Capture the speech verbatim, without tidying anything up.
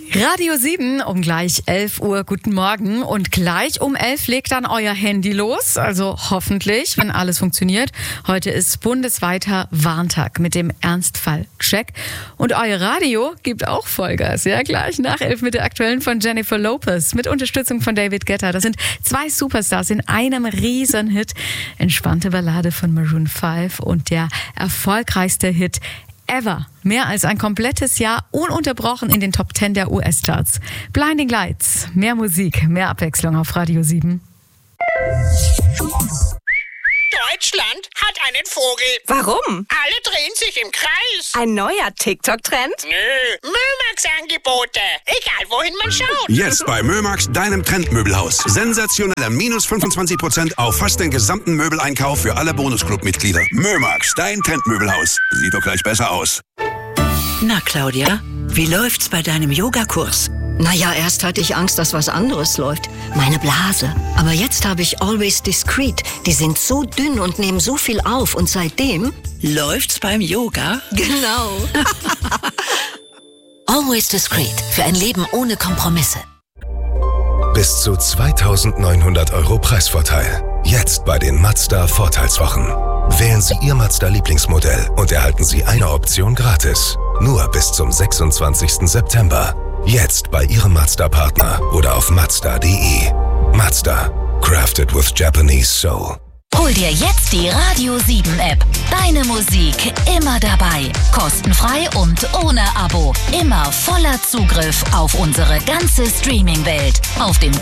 Radio sieben um gleich elf Uhr. Guten Morgen. Und gleich um elf legt dann euer Handy los. Also hoffentlich, wenn alles funktioniert. Heute ist bundesweiter Warntag mit dem Ernstfall-Check. Und euer Radio gibt auch Vollgas. Ja, gleich nach elf mit der aktuellen von Jennifer Lopez. Mit Unterstützung von David Guetta. Das sind zwei Superstars in einem Riesenhit. Entspannte Ballade von Maroon fünf und der erfolgreichste Hit ever. Mehr als ein komplettes Jahr ununterbrochen in den Top zehn der U S-Charts. Blinding Lights. Mehr Musik, mehr Abwechslung auf Radio sieben. Deutschland hat einen Vogel. Warum? Alle drehen sich im Kreis. Ein neuer TikTok-Trend? Nö, Mömax-Angebote. Egal, wohin man schaut. Jetzt bei Mömax, deinem Trendmöbelhaus. Sensationeller minus fünfundzwanzig Prozent auf fast den gesamten Möbeleinkauf für alle Bonusclub-Mitglieder. Mömax, dein Trendmöbelhaus. Sieht doch gleich besser aus. Na, Claudia, wie läuft's bei deinem Yogakurs? Naja, erst hatte ich Angst, dass was anderes läuft. Meine Blase. Aber jetzt habe ich Always Discreet. Die sind so dünn und nehmen so viel auf. Und seitdem... Läuft's beim Yoga? Genau. Always Discreet. Für ein Leben ohne Kompromisse. Bis zu zweitausendneunhundert Euro Preisvorteil. Jetzt bei den Mazda Vorteilswochen. Wählen Sie Ihr Mazda-Lieblingsmodell und erhalten Sie eine Option gratis. Nur bis zum sechsundzwanzigsten September. Jetzt bei Ihrem Mazda-Partner oder auf mazda punkt de. Mazda. Crafted with Japanese soul. Hol dir jetzt die Radio sieben App. Deine Musik immer dabei. Kostenfrei und ohne Abo. Immer voller Zugriff auf unsere ganze Streaming-Welt. Auf dem